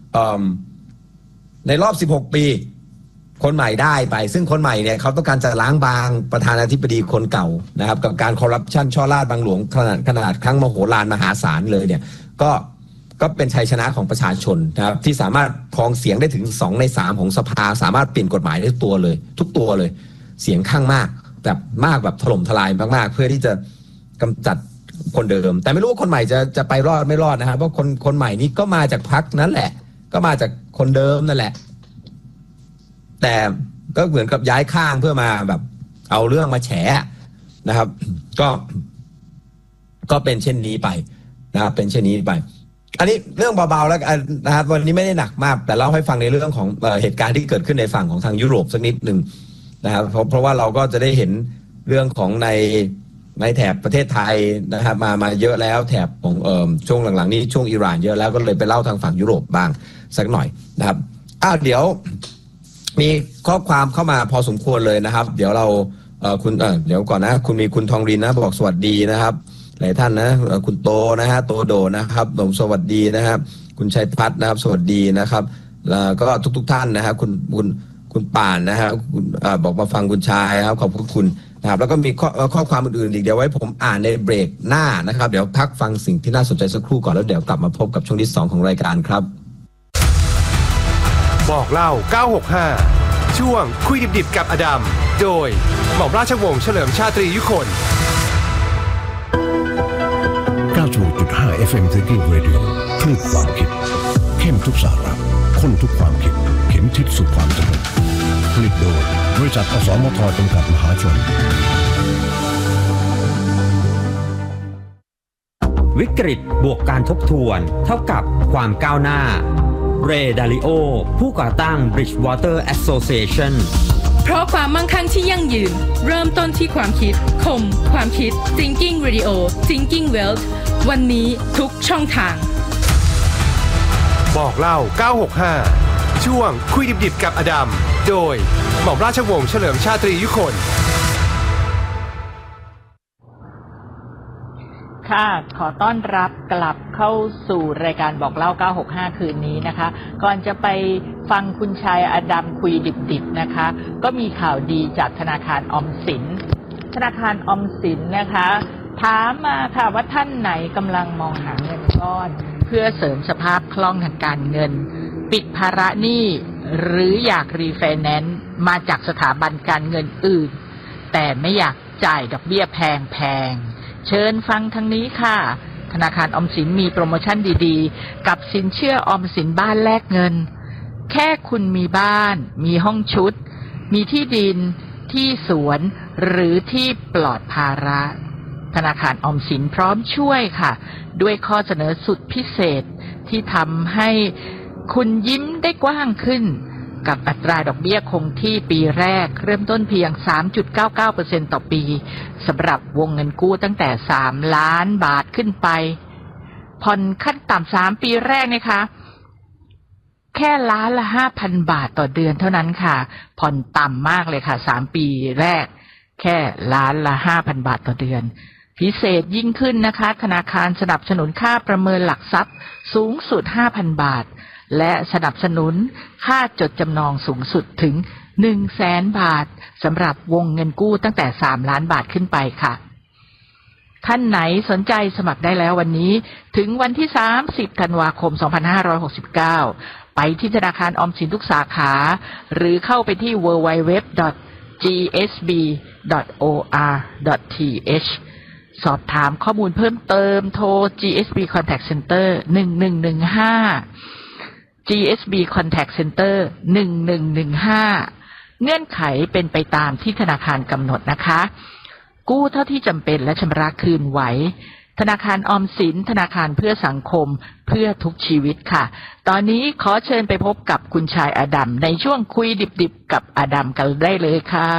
ในรอบสิบหกปีคนใหม่ได้ไปซึ่งคนใหม่เนี่ยเขาต้องการจะล้างบางประธานาธิบดีคนเก่านะครับกับการคอร์รัปชันช่อราชบังหลวงขนาดขนาดครั้งมโหฬารมหาศาลเลยเนี่ยก็ก็เป็นชัยชนะของประชาชนนะครับที่สามารถครองเสียงได้ถึงสองในสามของสภาสามารถเปลี่ยนกฎหมายได้ตัวเลยทุกตัวเลยเสียงข้างมากแบบมากแบบถล่มทลายมากๆเพื่อที่จะกำจัดคนเดิมแต่ไม่รู้ว่าคนใหม่จะจะไปรอดไม่รอดนะครับเพราะคนคนใหม่นี้ก็มาจากพรรคนั้นแหละก็มาจากคนเดิมนั่นแหละแต่ก็เหมือนกับย้ายข้างเพื่อมาแบบเอาเรื่องมาแฉนะครับก็ก็เป็นเช่นนี้ไปนะครับเป็นเช่นนี้ไปอันนี้เรื่องเบาๆแล้วนะครับวันนี้ไม่ได้หนักมากแต่เล่าให้ฟังในเรื่องของเหตุการณ์ที่เกิดขึ้นในฝั่งของทางยุโรปสักนิดหนึ่งนะครับเพราะเพราะว่าเราก็จะได้เห็นเรื่องของในในแถบประเทศไทยนะครับมามาเยอะแล้วแถบของเอ่อช่วงหลังๆนี้ช่วงอิหร่านเยอะแล้วก็เลยไปเล่าทางฝั่งยุโรปบ้างสักหน่อยนะครับอ้าวเดี๋ยวมีข้อความเข้ามาพอสมควรเลยนะครับเดี๋ยวเราเอ่อคุณเอ่อเดี๋ยวก่อนนะคุณมีคุณทองรินนะบอกสวัสดีนะครับหลายท่านนะคุณโตนะฮะโตโดนะครับผมสวัสดีนะครับคุณชัยพัฒน์นะครับสวัสดีนะครับแล้วก็ทุกๆท่านนะครับคุณคุณคุณป่านนะครับคุณบอกมาฟังคุณชายครับขอบคุณนะครับแล้วก็มีข้อข้อความอื่นๆอีกเดี๋ยวไว้ผมอ่านในเบรกหน้านะครับเดี๋ยวพักฟังสิ่งที่น่าสนใจสักครู่ก่อนแล้วเดี๋ยวกลับมาพบกับช่วงที่สองของรายการครับบอกเล่าเก้าหกห้าช่วงคุยดิบๆกับอดัมโดยหม่อมราชวงศ์เฉลิมชาตรียุคนเก้าสิบหกจุดห้า เอฟ เอ็ม Thinking Radio คลื่นความคิดเข้มทุกสาระข้นทุกความคิดเข็มทิศสู่ความสงบผลิตโดยบริษัทอสมทจำกัดมหาชนวิกฤตบวกการทบทวนเท่ากับความก้าวหน้าเรย์ดาริโอผู้ก่อตั้ง Bridgewater Association เพราะความมั่งคั่งที่ยั่งยืนเริ่มต้นที่ความคิดคมความคิด Thinking Radio Thinking Wealth วันนี้ทุกช่องทางบอกเล่าเก้าหกห้าช่วงคุยดิบๆกับอดัมโดยหม่อมราชวงศ์เฉลิมชาตรียุคนค่ะขอต้อนรับกลับเข้าสู่รายการบอกเล่าเก้าหกห้าคืนนี้นะคะก่อนจะไปฟังคุณชายอดัมคุยดิบๆนะคะก็มีข่าวดีจากธนาคารออมสินธนาคารออมสินนะคะถามมาค่ะว่าท่านไหนกำลังมองหาเงินก้อนเพื่อเสริมสภาพคล่องทางการเงินปิดภาระหนี้หรืออยากรีไฟแนนซ์มาจากสถาบันการเงินอื่นแต่ไม่อยากจ่ายดอกเบี้ยแพงๆเชิญฟังทางนี้ค่ะธนาคารออมสินมีโปรโมชั่นดีๆกับสินเชื่อออมสินบ้านแลกเงินแค่คุณมีบ้านมีห้องชุดมีที่ดินที่สวนหรือที่ปลอดภาระธนาคารออมสินพร้อมช่วยค่ะด้วยข้อเสนอสุดพิเศษที่ทำให้คุณยิ้มได้กว้างขึ้นกับอัตราดอกเบี้ยคงที่ปีแรกเริ่มต้นเพียง สามจุดเก้าเก้าเปอร์เซ็นต์ ต่อปีสำหรับวงเงินกู้ตั้งแต่สามล้านบาทขึ้นไปผ่อนขั้นต่ำสามปีแรกนะคะแค่ล้านละ ห้าพัน บาทต่อเดือนเท่านั้นค่ะผ่อนต่ำมากเลยค่ะสามปีแรกแค่ล้านละ ห้าพัน บาทต่อเดือนพิเศษยิ่งขึ้นนะคะธนาคารสนับสนุนค่าประเมินหลักทรัพย์สูงสุด ห้าพัน บาทและสนับสนุนค่าจดจำนองสูงสุดถึง หนึ่งแสน บาทสำหรับวงเงินกู้ตั้งแต่สามล้านบาทขึ้นไปค่ะท่านไหนสนใจสมัครได้แล้ววันนี้ถึงวันที่สามสิบธันวาคมสองพันห้าร้อยหกสิบเก้าไปที่ธนาคารออมสินทุกสาขาหรือเข้าไปที่ ดับเบิลยู ดับเบิลยู ดับเบิลยู ดอท จี เอส บี ดอท โอ อาร์ ดอท ที เอช สอบถามข้อมูลเพิ่มเติมโทร จี เอส บี Contact Center หนึ่งหนึ่งหนึ่งห้า จี เอส บี Contact Center หนึ่งหนึ่งหนึ่งห้าเงื่อนไขเป็นไปตามที่ธนาคารกำหนดนะคะกู้เท่าที่จำเป็นและชำระคืนไหวธนาคารออมสินธนาคารเพื่อสังคมเพื่อทุกชีวิตค่ะตอนนี้ขอเชิญไปพบกับคุณชายอดัมในช่วงคุยดิบๆกับอดัมกันได้เลยค่ะ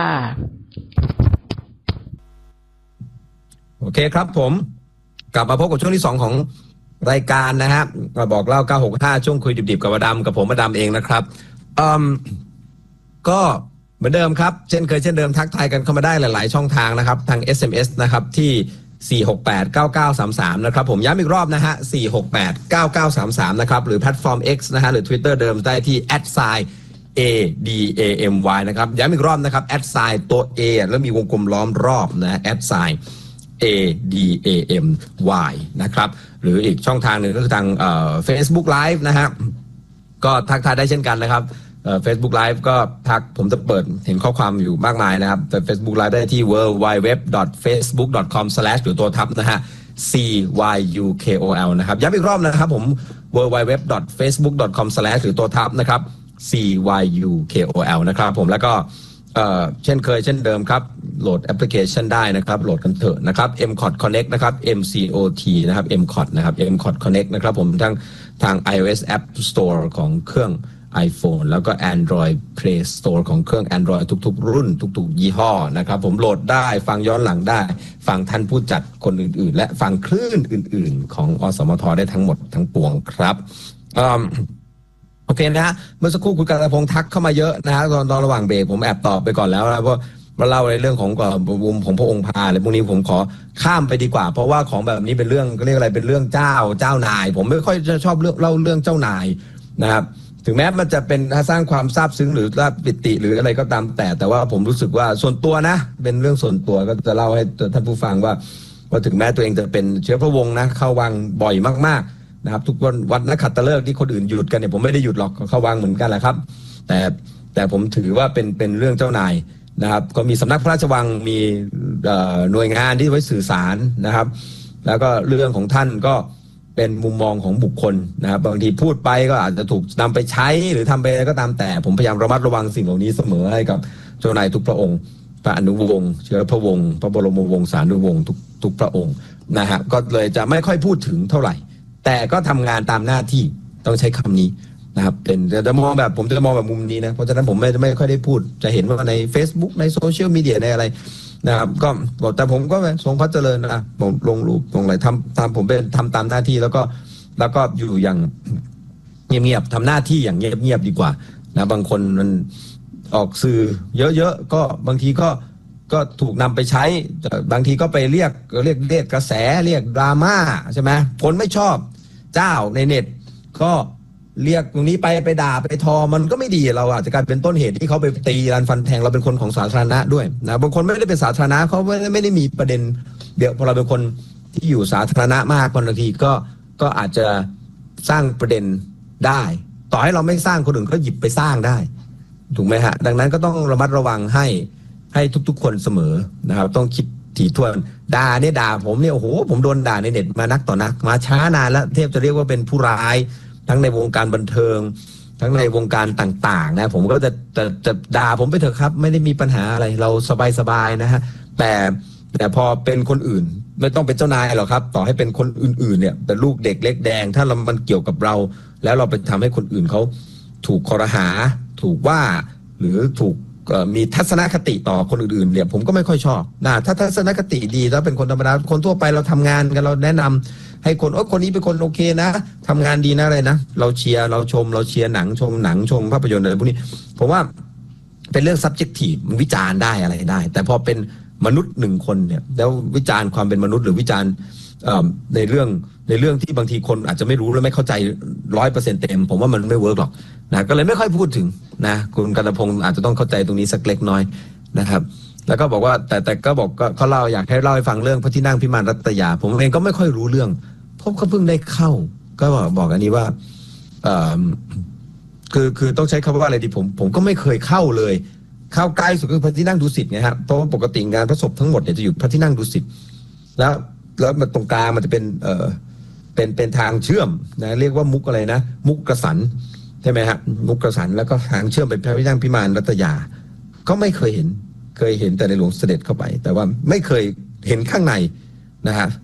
โอเคครับผมกลับมาพบกับช่วงที่สองของรายการนะฮะมาบอกเล่าเก้าหกห้าช่วงคุยดิบๆกับอดัมกับผมอดัมเองนะครับอืมก็เหมือนเดิมครับเช่นเคยเช่นเดิมทักทายกันเข้ามาได้หลายๆช่องทางนะครับทาง เอส เอ็ม เอส นะครับที่สี่หกแปด เก้าเก้าสามสามนะครับผมย้ำอีกรอบนะฮะสี่หกแปด เก้าเก้าสามสามนะครับหรือแพลตฟอร์ม X นะฮะหรือ Twitter เดิมได้ที่ แอท ไซน์ เอ ดี เอ เอ็ม วาย นะครับย้ำอีกรอบนะครับ แอท ไซน์ ตัว A แล้วมีวงกลมล้อมรอบนะ แอท ไซน์ เอ ดี เอ เอ็ม วาย นะครับหรืออีกช่องทางหนึ่งก็คือทางเอ่อ Facebook Live นะฮะก็ทักทายได้เช่นกันนะครับเอ่อ Facebook Live ก็ทักผมจะเปิดเห็นข้อความอยู่มากมายนะครับแต่ Facebook Live ได้ที่ ดับเบิลยู ดับเบิลยู ดับเบิลยู ดอท เฟซบุ๊ก ดอท คอม สแลช หรือตัวทับนะฮะ ซี วาย ยู เค โอ แอล นะครับย้ำอีกรอบนะครับผม ดับเบิลยู ดับเบิลยู ดับเบิลยู ดอท เฟซบุ๊ก ดอท คอม สแลช หรือตัวทับนะครับ ซี วาย ยู เค โอ แอล นะครับผมแล้วก็เอ่อเช่นเคยเช่นเดิมครับโหลดแอปพลิเคชันได้นะครับโหลดกันเถอะนะครับ เอ็ม ซี โอ ที Connect นะครับ เอ็ม ซี โอ ที นะครับ เอ็ม ซี โอ ที นะครับ เอ็ม ซี โอ ที Connect นะครับผมทั้งทาง iOS App Store ของเครื่อง iPhone แล้วก็ Android Play Store ของเครื่อง Android ทุกๆรุ่นทุกๆยี่ห้อนะครับผมโหลดได้ฟังย้อนหลังได้ฟังท่านผู้จัดคนอื่นๆและฟังคลื่นอื่นๆของอสมทได้ทั้งหมดทั้งปวงครับโอเคนะฮะเมื่อสักครู่คุณกฤษพงษ์ทักเข้ามาเยอะนะฮะตอนตอนระหว่างเบรกผมแอบตอบไปก่อนแล้วนะเพราะมาเล่าในเรื่องของบุมของพระองค์พาอะไรพวกนี้ผมขอข้ามไปดีกว่าเพราะว่าของแบบนี้เป็นเรื่องก็เรียกอะไรเป็นเรื่องเจ้าเจ้านายผมไม่ค่อยจะชอบเรื่องเล่าเรื่องเจ้านายนะครับถึงแม้มันจะเป็นสร้างความซาบซึ้งหรือปิติหรืออะไรก็ตามแต่แต่ว่าผมรู้สึกว่าส่วนตัวนะเป็นเรื่องส่วนตัวก็จะเล่าให้ท่านผู้ฟังว่าว่าถึงแม้ตัวเองจะเป็นเชื้อพระวงศ์นะเข้าวังบ่อยมากๆนะครับทุกวันวันนักขัตฤกษ์ที่คนอื่นหยุดกันเนี่ยผมไม่ได้หยุดหรอกเข้าวังเหมือนกันแหละครับแต่แต่ผมถือว่าเป็นเป็นเรื่องเจ้านายนะครับก็มีสำนักพระราชวังมีหน่วยงานที่ไว้สื่อสารนะครับแล้วก็เรื่องของท่านก็เป็นมุมมองของบุคคลนะครับบางทีพูดไปก็อาจจะถูกนำไปใช้หรือทำไปอะไรก็ตามแต่ผมพยายามระมัดระวังสิ่งเหล่านี้เสมอให้กับเจ้านายทุกพระองค์พระอนุวงศ์เชื้อพระวงศ์พระบรมวงศานุวงศ์ทุกทุกพระองค์นะฮะก็เลยจะไม่ค่อยพูดถึงเท่าไหร่แต่ก็ทำงานตามหน้าที่ต้องใช้คำนี้นะครับเป็นจะมองแบบผมจะมองแบบมุมนี้นะเพราะฉะนั้นผมไม่ไม่ค่อยได้พูดจะเห็นว่าใน Facebook ในโซเชียลมีเดียในอะไรนะครับก็บอกแต่ผมก็ทรงพระเจริญนะผมลงรูปลงอะไรทำตามผมเป็นทำตามหน้าที่แล้วก็แล้วก็อยู่อย่างเงียบๆทำหน้าที่อย่างเงียบๆดีกว่านะบางคนมันออกสื่อเยอะๆก็บางทีก็ก็ถูกนำไปใช้บางทีก็ไปเรียกเรียกเรียกกระแสเรียกดราม่าใช่ไหมคนไม่ชอบเจ้าในเน็ตก็เรียกตรงนี้ไปไปด่าไปทอมันก็ไม่ดีเราอาจจะกลายเป็นต้นเหตุที่เขาไปตีรันฟันแทงเราเป็นคนของสาธารณะด้วยนะบางคนไม่ได้เป็นสาธารณะเขาไม่ได้ไม่ได้มีประเด็นเดี๋ยวพอเราเป็นคนที่อยู่สาธารณะมากบางทีก็ก็อาจจะสร้างประเด็นได้ต่อให้เราไม่สร้างคนอื่นก็หยิบไปสร้างได้ถูกไหมฮะดังนั้นก็ต้องระมัดระวังให้ให้ทุกๆคนเสมอนะครับต้องคิดถี่ถ้วนด่าเนี่ยด่าผมเนี่ยโอ้โหผมโดนด่าในเน็ตมานักต่อนักมาช้านานแล้วเทพจะเรียกว่าเป็นผู้ร้ายทั้งในวงการบันเทิงทั้งในวงการต่างๆนะผมก็จะจะจะด่าผมไปเถอะครับไม่ได้มีปัญหาอะไรเราสบายๆนะฮะแต่แต่พอเป็นคนอื่นไม่ต้องเป็นเจ้านายหรอกครับต่อให้เป็นคนอื่นๆเนี่ยแต่ลูกเด็กเล็กแดงถ้าเรามันเกี่ยวกับเราแล้วเราไปทำให้คนอื่นเขาถูกครหาถูกว่าหรือถูกมีทัศนคติต่อคนอื่นๆเนี่ยผมก็ไม่ค่อยชอบนะถ้าทัศนคติดีแล้วเป็นคนธรรมดาคนทั่วไปเราทำงานกันเราแนะนำให้คนโอ้คนนี้เป็นคนโอเคนะทำงานดีนะอะไรนะเราเชียร์เราชมเราเชียร์หนังชมหนังชมภาพยนตร์อะไรพวกนี้ผมว่าเป็นเรื่อง subjective มันวิจารณ์ได้อะไรได้แต่พอเป็นมนุษย์หนึ่งคนเนี่ยแล้ววิจารณ์ความเป็นมนุษย์หรือวิจารณ์ในเรื่องในเรื่องที่บางทีคนอาจจะไม่รู้และไม่เข้าใจร้อยเปอร์เซ็นต์เต็มผมว่ามันไม่เวิร์กหรอกนะก็เลยไม่ค่อยพูดถึงนะคุณกฤษพงศ์อาจจะต้องเข้าใจตรงนี้สักเล็กน้อยนะครับแล้วก็บอกว่าแต่แต่ก็บอกก็เขาเล่าอยากให้เล่าให้ฟังเรื่องพระที่นั่งพิมานรัตยาผมเองก็ไม่ค่อยรู้เรื่องเพราะเขาเพิ่งได้เข้าก็บอกบอกอันนี้ว่าเอ่อคือคือต้องใช้คำว่าอะไรดีผมผมก็ไม่เคยเข้าเลยเข้าใกล้สุดคือพระที่นั่งดุสิตไงครับเพราะว่าปกติงานพระศพทั้งหมดเนี่ยจะอยู่พระที่นั่งดุสิตแล้วแล้วมันตรงกลางมันจะเป็นเอ่อเป็นเป็นทางเชื่อมนะเรียกว่ามุกอะไรนะมุกกระสันใช่ไหมฮะมุกกระสันแล้วก็ทางเชื่อมเป็นพระที่นั่งพิมานรัตยาก็ไม่เคยเห็นเคยเห็นแต่ในหลวงเสด็จเข้าไปแต่ว่าไม่เคยเห็นข้างในนะฮะ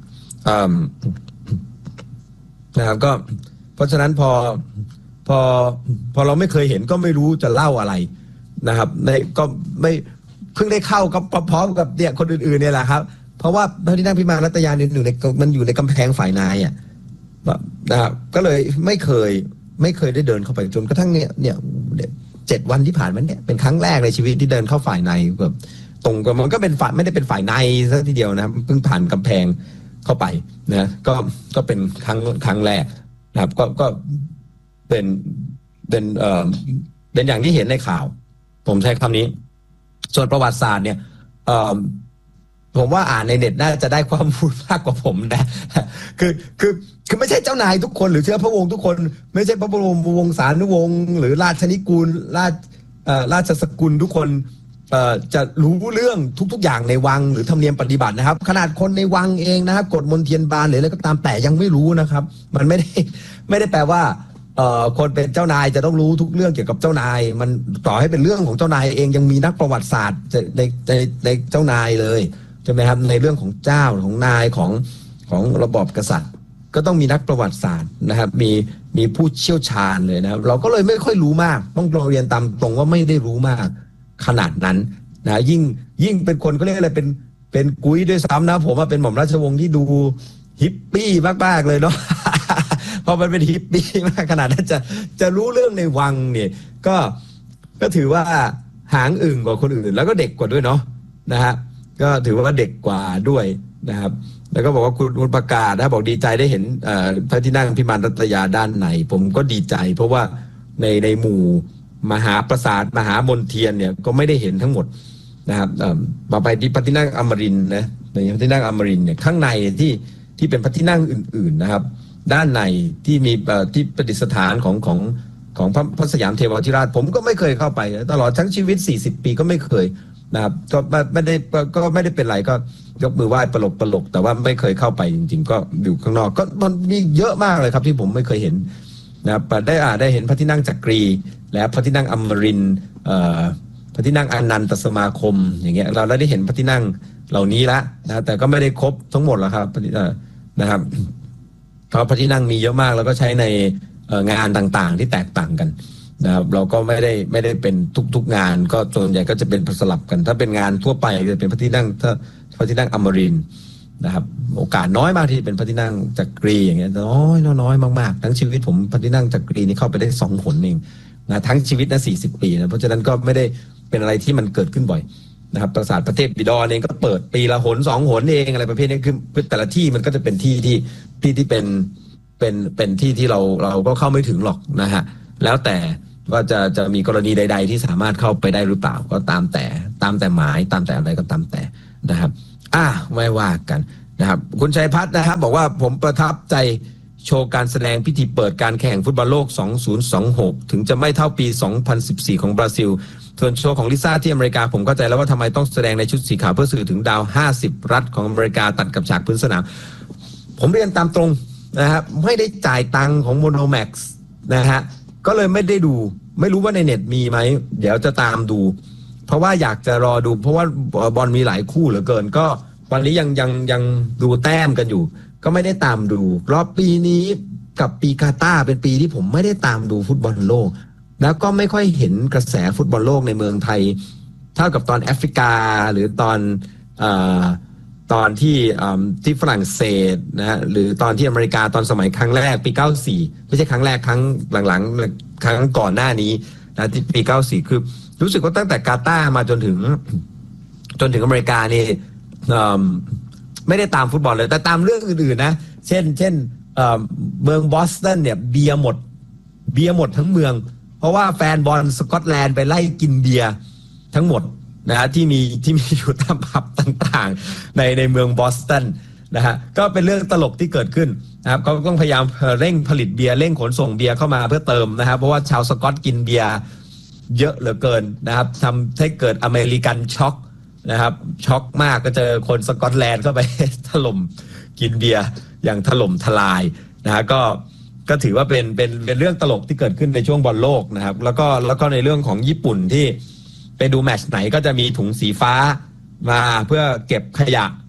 นะครับก็เพราะฉะนั้นพอพอพอเราไม่เคยเห็นก็ไม่รู้จะเล่าอะไรนะครับในก็ไม่เพิ่งได้เข้าก็พร้อมกับเนี่ยคนอื่นๆเนี่ยแหละครับเพราะว่าพระที่นั่งพิมานรัตยาเนี่ยอยู่ในมันอยู่ในกำแพงฝ่ายในอ่ะนะครับก็เลยไม่เคยไม่เคยได้เดินเข้าไปจนกระทั่งเนี่ยเนี่ยเจ็ดวันที่ผ่านมาเนี่ยเป็นครั้งแรกในชีวิตที่เดินเข้าฝ่ายในแบบตรงกับมันก็เป็นฝ่ายไม่ได้เป็นฝ่ายในซะทีเดียวนะเพิ่งผ่านกำแพงเข้าไปนะก็ก็เป็นครั้งครั้งแรกนะครับก็ก็เป็นเป็นเอ่อเป็นอย่างที่เห็นในข่าวผมใช้คำนี้ส่วนประวัติศาสตร์เนี่ยเอ่อผมว่าอ่านในเน็ตน่าจะได้ความรู้มากกว่าผมนะคือคือคือไม่ใช่เจ้านายทุกคนหรือเชื้อพระวงศ์ทุกคนไม่ใช่พระบรมวงศานุวงศ์หรือราชนิกูลราชเอ่อราชสกุลทุกคนเอ่อจะรู้เรื่องทุกๆอย่างในวังหรือธรรมเนียมปฏิบัตินะครับขนาดคนในวังเองนะครับกฎมนเทียนบานหรืออะไรก็ตามแต่ยังไม่รู้นะครับมันไม่ได้ไม่ได้แปลว่าเอ่อคนเป็นเจ้านายจะต้องรู้ทุกเรื่องเกี่ยวกับเจ้านายมันต่อให้เป็นเรื่องของเจ้านายเองยังมีนักประวัติศาสตร์ในในในเจ้านายเลยใช่ไหมครับในเรื่องของเจ้าของนายของของระบอบกษัตริย์ก็ต้องมีนักประวัติศาสตร์นะครับมีมีผู้เชี่ยวชาญเลยนะครับเราก็เลยไม่ค่อยรู้มากต้องเรียนตามตรงว่าไม่ได้รู้มากขนาดนั้นนะยิ่งยิ่งเป็นคนก็เรียกอะไรเป็นเป็นกุ้ยด้วยซ้ำนะผมว่าเป็นหม่อมราชวงศ์ที่ดูฮิปปี้มากๆเลยเนาะ พอมันเป็นฮิปปี้มากขนาดนั้นจะจะรู้เรื่องในวังเนี่ยก็ก็ถือว่าหางอึ่งกว่าคนอื่นแล้วก็เด็กกว่าด้วยเนาะนะฮะก็ถือว่าเด็กกว่าด้วยนะครับแล้วก็บอกว่าคุณคุณประกาศนะบอกดีใจได้เห็นพระที่นั่งพิมานรัตยาด้านในผมก็ดีใจเพราะว่าในในหมู่มหาปราสาทมหามนเทียนเนี่ยก็ไม่ได้เห็นทั้งหมดนะครับต่อไปที่พระที่นั่งอมรินทร์นะในพระที่นั่งอมรินทร์เนี่ยข้างในที่ที่เป็นพระที่นั่งอื่นๆนะครับด้านในที่มีที่ประดิษฐานของของของพระพระสยามเทวาธิราชผมก็ไม่เคยเข้าไปตลอดทั้งชีวิตสี่สิบปีก็ไม่เคยนะครับก็ไม่ได้ก็ไม่ได้เป็นไรก็ยกมือไหว้ปลกปลกแต่ว่าไม่เคยเข้าไปจริงๆก็อยู่ข้างนอกก็มันมีเยอะมากเลยครับที่ผมไม่เคยเห็นนะครับได้อ่าได้เห็นพระที่นั่งจักรีและพระที่นั่งอมรินทร์พระที่นั่งอนันตสมาคมอย่างเงี้ยเราได้เห็นพระที่นั่งเหล่านี้ละนะแต่ก็ไม่ได้ครบทั้งหมดหรอกครับนะครับเพราะพระที่นั่งมีเยอะมากแล้วก็ใช้ในงานต่างๆที่แตกต่างกันนะครับเราก็ไม่ได้ไม่ได้เป็นทุกๆงานก็ส่วนใหญ่ก็จะเป็นสลับกันถ้าเป็นงานทั่วไปจะเป็นพระที่นั่งถ้าพระที่นั่งอมรินทร์นะครับโอกาสน้อยมากที่เป็นพระที่นั่งจักรีอย่างเงี้ยน้อยน้อยมากๆทั้งชีวิตผมพระที่นั่งจักรีนี่เข้าไปได้สองหนเองนะทั้งชีวิตนะสี่สิบปีนะเพราะฉะนั้นก็ไม่ได้เป็นอะไรที่มันเกิดขึ้นบ่อยนะครับปราสาทพระเทพบิดรเองก็เปิดปีละหนสองหนเองอะไรประเภทนี้คือแต่ละที่มันก็จะเป็นที่ที่ที่ที่เป็นเป็นเป็นที่ที่เราเราก็เข้าไม่ถึงหรอกนะฮะแล้วแต่ว่าจะจะมีกรณีใดๆที่สามารถเข้าไปได้หรือเปล่าก็ตามแต่ตามแต่หมายตามแต่อะไรก็ตามแต่นะครับอ่ะไม่ว่ากันนะครับคุณชัยพัฒน์นะครับบอกว่าผมประทับใจโชว์การแสดงพิธีเปิดการแข่งฟุตบอลโลกสองพันยี่สิบหกถึงจะไม่เท่าปีสองพันสิบสี่ของบราซิลส่วนโชว์ของลิซ่าที่อเมริกาผมเข้าใจแล้วว่าทำไมต้องแสดงในชุดสีขาวเพื่อสื่อถึงดาวห้าสิบรัฐของอเมริกาตัดกับฉากพื้นสนามผมเรียนตามตรงนะครับไม่ได้จ่ายตังค์ของโมโนแม็กซ์นะฮะก็เลยไม่ได้ดูไม่รู้ว่าในเน็ตมีไหมเดี๋ยวจะตามดูเพราะว่าอยากจะรอดูเพราะว่าบอลมีหลายคู่เหลือเกินก็วันนี้ยังยังยังดูแต้มกันอยู่ก็ไม่ได้ตามดูรอบปีนี้กับปีกาตาร์เป็นปีที่ผมไม่ได้ตามดูฟุตบอลโลกแล้วก็ไม่ค่อยเห็นกระแสฟุตบอลโลกในเมืองไทยเท่ากับตอนแอฟริกาหรือตอนเอ่อตอนที่ที่ฝรั่งเศสนะหรือตอนที่อเมริกาตอนสมัยครั้งแรกปีเก้าสิบสี่ไม่ใช่ครั้งแรกครั้งหลังๆครั้งก่อนหน้านี้นะที่ปีเก้าสิบสี่คือรู้สึกว่าตั้งแต่กาตาร์มาจนถึงจนถึงอเมริกานี่ไม่ได้ตามฟุตบอลเลยแต่ตามเรื่องอื่นๆนะเช่นเช่นเมืองบอสตันเนี่ยเบียร์หมดเบียร์หมดทั้งเมืองเพราะว่าแฟนบอลสกอตแลนด์ไปไล่กินเบียร์ทั้งหมดนะฮะที่มีที่มีอยู่ตามผับต่างๆในในเมืองบอสตันนะฮะก็เป็นเรื่องตลกที่เกิดขึ้นนะครับเขาต้องพยายามเร่งผลิตเบียร์เร่งขนส่งเบียร์เข้ามาเพื่อเติมนะครับเพราะว่าชาวสกอตกินเบียร์เยอะเหลือเกินนะครับทำให้เกิดอเมริกันช็อกนะครับช็อกมากก็เจอคนสกอตแลนด์เข้าไป ถล่มกินเบียร์อย่างถล่มทลายนะฮะก็ก็ถือว่าเป็นเป็นเป็นเรื่องตลกที่เกิดขึ้นในช่วงบอลโลกนะครับแล้วก็แล้วก็ในเรื่องของญี่ปุ่นที่ไปดูแมตช์ไหนก็จะมีถุงสีฟ้ามาเพื่อเก็บขยะ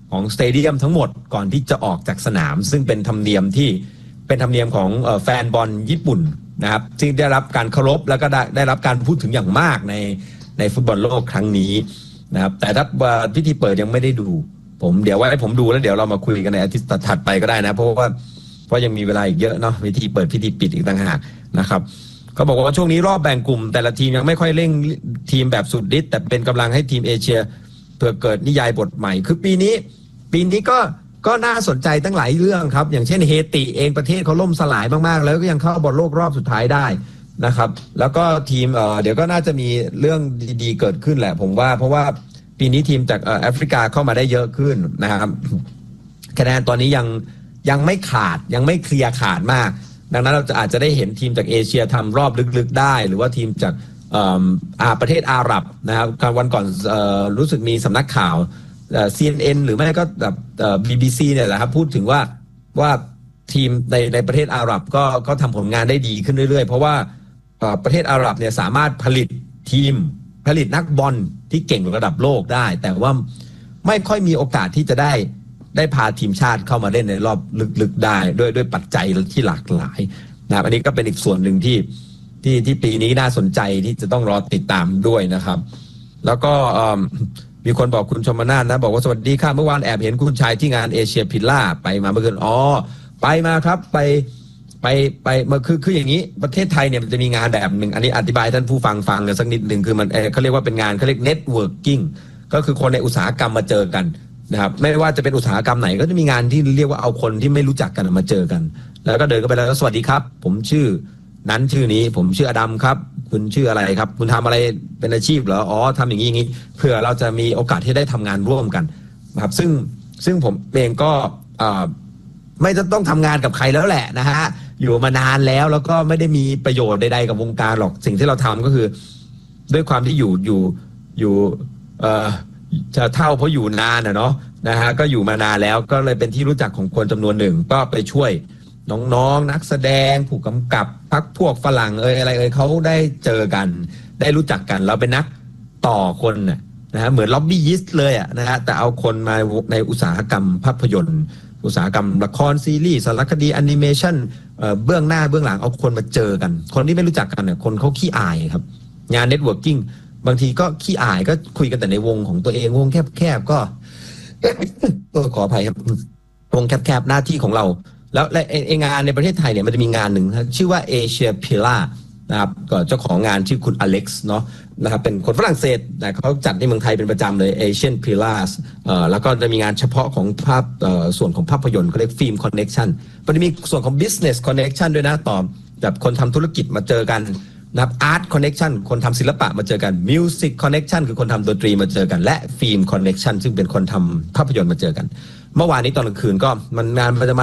ของสเตเดียมทั้งหมดก่อนที่จะออกจากสนามซึ่งเป็นธรรมเนียมที่เป็นธรรมเนียมของเอ่อแฟนบอลญี่ปุ่นนะครับซึ่งได้รับการเคารพแล้วก็ได้ได้รับการพูดถึงอย่างมากในในฟุตบอลโลกครั้งนี้นะครับแต่ถ้าพิธีเปิดยังไม่ได้ดูผมเดี๋ยวไว้ให้ผมดูแล้วเดี๋ยวเรามาคุยกันในอาทิตย์ถัดไปก็ได้นะเพราะว่าเพราะยังมีเวลาอีกเยอะเนาะพิธีเปิดพิธีปิดอีกต่างหากนะครับเขาบอกว่าช่วงนี้รอบแบ่งกลุ่มแต่ละทีมยังไม่ค่อยเร่งทีมแบบสุดฤทธิ์แต่เป็นกำลังให้ทีมเอเชียเพื่อเกิดนิยายบทใหม่คือปีนี้ปีนี้ก็ก็น่าสนใจตั้งหลายเรื่องครับอย่างเช่นเฮติเองประเทศเขาล่มสลายมากๆแล้วก็ยังเข้าบอลโลกรอบสุดท้ายได้นะครับแล้วก็ทีมเอ่อเดี๋ยวก็น่าจะมีเรื่องดีๆเกิดขึ้นแหละผมว่าเพราะว่าปีนี้ทีมจากเอ่อแอฟริกาเข้ามาได้เยอะขึ้นนะครับคะแนนตอนนี้ยังยังไม่ขาดยังไม่เคลียร์ขาดมากดังนั้นเราจะอาจจะได้เห็นทีมจากเอเชียทำรอบลึกๆได้หรือว่าทีมจากเอ่ออ่าประเทศอาหรับนะครับวันก่อนเอ่อรู้สึกมีสำนักข่าวเอ่อ ซี เอ็น เอ็น หรือไม่ก็แบบเอ่อ บี บี ซี เนี่ยแหละครับพูดถึงว่าว่าทีมในในประเทศอาหรับก็ก็ทำผลงานได้ดีขึ้นเรื่อยๆเพราะว่าประเทศอาหรับเนี่ยสามารถผลิตทีมผลิตนักบอลที่เก่งระดับโลกได้แต่ว่าไม่ค่อยมีโอกาสที่จะได้ได้พาทีมชาติเข้ามาเล่นในรอบลึกๆได้ด้วยด้วยปัจจัยที่หลากหลายนะครับอันนี้ก็เป็นอีกส่วนหนึ่งที่ที่ที่ปีนี้น่าสนใจที่จะต้องรอติดตามด้วยนะครับแล้วก็มีคนบอกคุณชมนาถนะบอกว่าสวัสดีค่ะเมื่อวานแอบเห็นคุณชายที่งานเอเชียพิลล่าไปมาเมื่อคืนอ๋อไปมาครับไปไปไปมาคือคืออย่างนี้ประเทศไทยเนี่ยมันจะมีงานแบบหนึ่งอันนี้อธิบายท่านผู้ฟังฟังกันสักนิดหนึ่งคือมันเขาเรียกว่าเป็นงานเขาเรียกเน็ตเวิร์กิ่งก็คือคนในอุตสาหกรรมมาเจอกันนะครับไม่ว่าจะเป็นอุตสาหกรรมไหนก็จะมีงานที่เรียกว่าเอาคนที่ไม่รู้จักกันมาเจอกันแล้วก็เดินเข้าไปแล้วสวัสดีครับผมชื่อนั้นชื่อนี้ผมชื่ออดัมครับคุณชื่ออะไรครับคุณทำอะไรเป็นอาชีพเหรออ๋อทำอย่างนี้อย่างนี้เพื่อเราจะมีโอกาสที่ได้ทำงานร่วมกันนะครับซึ่งซึ่งผมเองก็ไม่จะต้องทำงานกับใครแล้วแหละนะฮะอยู่มานานแล้วแล้วก็ไม่ได้มีประโยชน์ใดๆกับวงการหรอกสิ่งที่เราทำก็คือด้วยความที่อยู่อยู่อยู่เอ่อจะเท่าเพราะอยู่นานนะเนาะนะฮะก็อยู่มานานแล้วก็เลยเป็นที่รู้จักของคนจำนวนหนึ่งก็ไปช่วยน้องๆนักแสดงผู้กำกับพักพวกฝรั่งเอ่ยอะไรเอ่ยเขาได้เจอกันได้รู้จักกันเราเป็นนักต่อคนน่ะนะฮะเหมือนล็อบบี้ยิสต์เลยอ่ะนะฮะแต่เอาคนมาในอุตสาหกรรมภาพยนตร์อุตสาหกรรมละครซีรีส์สารคดีแอนิเมชันเอ่อเบื้องหน้าเบื้องหลังเอาคนมาเจอกันคนที่ไม่รู้จักกันเนี่ยคนเขาขี้อายครับงานเน็ตเวิร์กิ่งบางทีก็ขี้อายก็คุยกันแต่ในวงของตัวเองวงแคบๆก็ขออภัยครับวงแคบๆหน้าที่ของเราแล้วไอ้งานในประเทศไทยเนี่ยมันจะมีงานหนึ่งชื่อว่าเอเชียพิล่านะครับก็เจ้าของงานชื่อคุณอเล็กซ์เนาะนะครับเป็นคนฝรั่งเศสแต่เขาจัดในเมืองไทยเป็นประจำเลยเอเชียนพิล่าเอ่อแล้วก็จะมีงานเฉพาะของภาพเอ่อส่วนของภาพยนตร์เขาเรียกฟิล์มคอนเนคชั่นมันจะมีส่วนของ business connection ด้วยนะต่อแบบคนทำธุรกิจมาเจอกันนะครับ art connection คนทำศิลปะมาเจอกัน music connection คือคนทำดนตรีมาเจอกันและฟิล์ม connection ซึ่งเป็นคนทำภาพยนตร์มาเจอกันเมื่อวานนี้ตอนกลางคืนก็มันงานมันจะมา